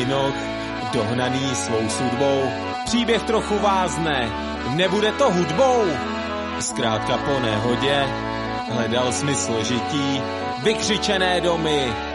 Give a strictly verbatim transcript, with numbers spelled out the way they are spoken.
noh, dohnaný svou sudbou. Příběh trochu vázne, nebude to hudbou. Zkrátka po nehodě hledal smysl žití, vykřičené domy,